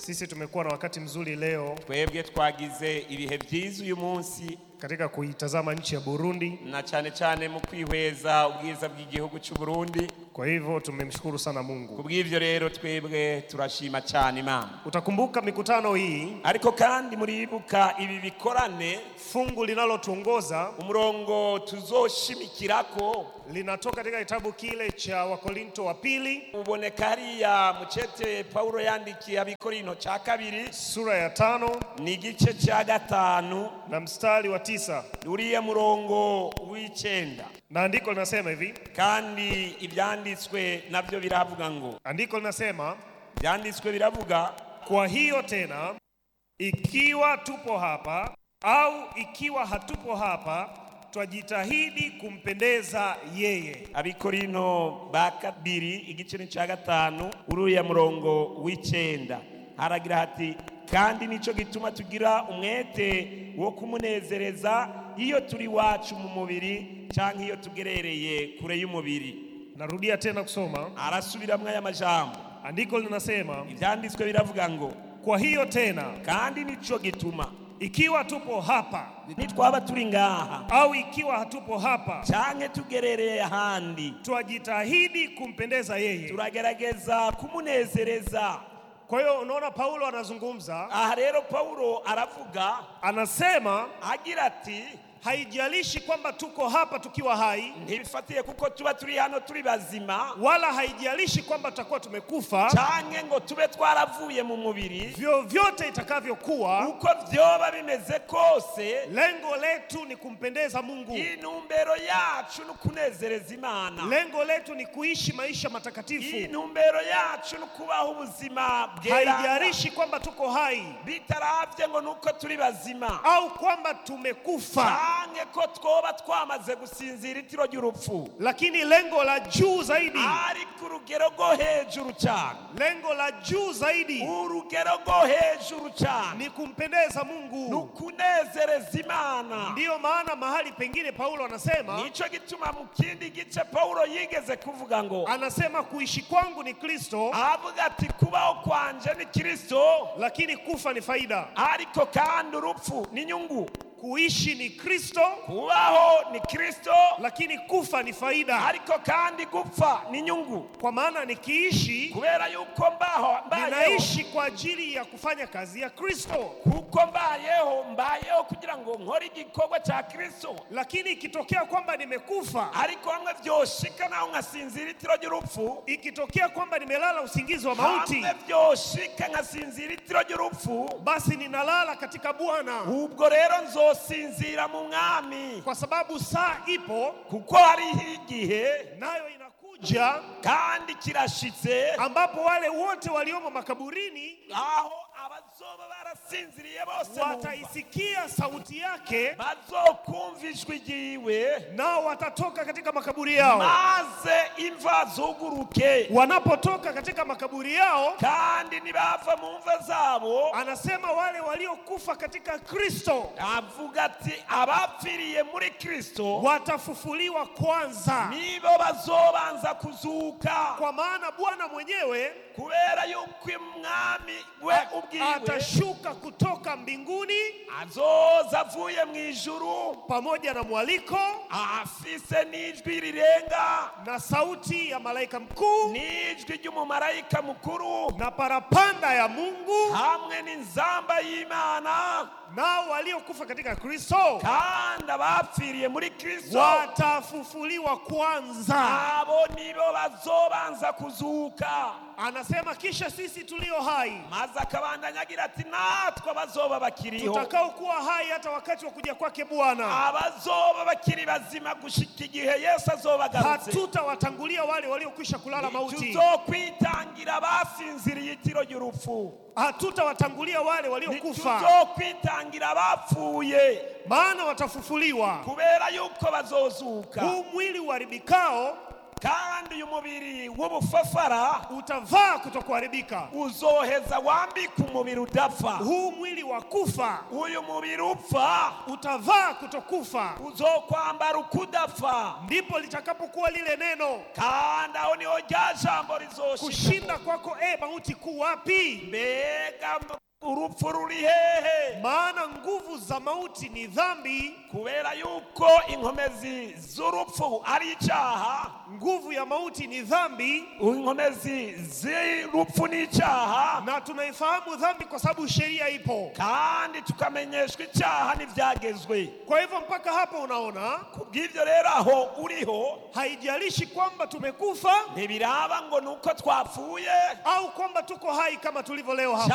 Sisi tumekuwa na wakati mzuri leo twebwe twagize ibihe byiza uyu munsi katika kuitazama nchi ya Burundi na cyane cyane mu kwihweza ubwiza bw'igihugu cy'u Burundi. Kwa hivyo tumemshukuru sana Mungu. Kubw'ivyo rero twebwe turashima cyane Imana. Utakumbuka mikutano hii, ariko kandi muribuka ibi bikorane, fungu linalotuongoza, umurongo tuzoshimikirako linatoka katika kitabu kile cha Wakorinto wa pili, uboneka hariya mu cete Paulo yandikiye Abikorinto ca kabiri sura ya 5 ni igice ca 5 na mstari wa 9. uriya murongo w'icenda. Na andiko linasema hivi, kandi ibyanditswe nabyo biravuga ngo, andiko linasema, byanditswe biravuga, kwa hiyo tena ikiwa tupo hapa au ikiwa hatupo hapa twajitahidi kumpendeza yeye. Abikorinto ba kabiri igice ca 5 uriya murongo w'icenda haragira hati, kandi nico gituma tugira umwete wo kumunezereza iyo turi wacu mu mubiri canke iyo tugerereye kure y'umubiri. Narudia tena kusoma, arasubiramwe aya majambo. Andiko linasema, ivyanditswe biravuga ngo, kwa hiyo tena kandi nico gituma ikiwa tupo hapa nitwaba turi ngaha au ikiwa hatupo hapa canke tugerereye ahandi twajitahidi kumpendeza yeye, turagerageza kumunezereza. Kwa hiyo unaona Paulo anazungumza. Aha rero Paulo aravuga, anasema agira ati, haijalishi kwamba tuko hapa tukiwa hai, ntibifatiye kuko tuba turi hano turi bazima, wala haijalishi kwamba tutakuwa tumekufa, canke ngo tube twaravuye mu mubiri. Vyovyote itakavyokuwa, uko vyoba bimeze kose, lengo letu ni kumpendeza Mungu. Inumbero yacu ni kunezereza Imana. Lengo letu ni kuishi maisha matakatifu. Inumbero yacu ni kubaho ubuzima bwera. Haijalishi kwamba tuko hai, bitaravye ngo nuko turi bazima au kwamba tumekufa, canke ko twoba twamaze gusinzira itiro ry'urupfu, lakini lengo la juu zaidi, ari ku rugero rwo hejuru cyane, lengo la juu zaidi, urugero rwo hejuru cyane, ni kumpendeza Mungu, nukunezereza Imana. Ndiyo maana mahali pengine Paulo anasema, nico gituma mu kindi gice Paulo yigeze kuvuga ngo, anasema kuishi kwangu ni Kristo, avuga ati kubaho kwanje ni Kristo, lakini kufa ni faida. Ariko kandi urupfu ni nyungu. Kuishi ni Kristo, kubaho ni Kristo, lakini kufa ni faida. Ariko kandi gupfa ni nyungu. Kwa maana nikiishi, kubera yuko ninaishi kwa ajili ya kufanya kazi ya Kristo, kuko mbayeho kugira ngo nkore igikorwa cha Kristo. Lakini ikitokea kwamba nimekufa, ariko hamwe vyoshika naho nkasinzira itiro ry'urupfu, ikitokea kwamba nimelala usingizi wa mauti, hamwe vyoshika nkasinzira itiro ry'urupfu, basi ninalala katika Bwana. Ubwo rero nzosinzira mu Mwami, kwa sababu saa ipo, kuko hari igihe nayo inakuja kandi kirashitse, ambapo wale wote waliomo makaburini, aho abazoba barasinziriye bose wataisikia sauti yake, bazokumvishwa igiwe, nao watatoka katika makaburi yao, maze imva zuguruke. Wanapotoka katika makaburi yao, kandi nibava mu mva zabo, anasema wale waliokufa katika Kristo, avuga ati abapfiriye muri Kristo watafufuliwa kwanza, nibo bazobanza kuzuka. Kwa maana Bwana mwenyewe, kubera yuko Umwami we ubwiwe atashuka kutoka mbinguni, azoza avuye mu ijuru pamoja na mwaliko, afise n'ijwi rirenga, na sauti ya malaika mkuu, n'ijwi ry'umumarayika mukuru, na parapanda ya Mungu, hamwe n'inzamba y'Imana. Nao waliokufa katika Kristo, kandi abapfiriye muri Kristo, watafufuliwa kwanza. abo nibo bazobanza kuzuka. Anasema kisha sisi tulio hai, maze akabandanya agira ati, natwe abazoba bakiriho, tutakao kuwa hai hata wakati wa kuja kwake Bwana, abazoba bakiri bazima gushika igihe Yesu azoba agarutse, hatutawatangulia wale waliokwisha kulala mauti, tuzokwitangira basinziriye itiro ry'urupfu, hatutawatangulia wale waliokufa, tuzokwitangira abapfuye, maana watafufuliwa. kubera yuko bazozuka. Huu mwili uharibikao kandi uyu mubiri w'ubufafara utavaa kutokuharibika. uzoheza wambika umubiri udapfa. Huu mwili wa kufa, uyu mubiri upfa utavaa kutokufa. uzokwambara ukudapfa. Ndipo litakapokuwa lile neno, kandi aho niho rya jambo rizoshika. kushinda kwako mauti ku wapi? Mbega urupfu ruri hehe? Maana nguvu za mauti ni dhambi. Kubera yuko inkomezi z'urupfu ari icyaha. Nguvu ya mauti ni dhambi. Inkomezi z'urupfu ni icyaha. Na tunaifahamu dhambi kwa sababu sheria ipo, kandi tukamenyeshwa icyaha n'ibyagezwe. Kwa hivyo mpaka hapo unaona, kubw'ibyo rero aho uriho, haijalishi kwamba tumekufa ntibiraba ngo nuko twapfuye au kwamba tuko hai kama tulivyo leo hapa.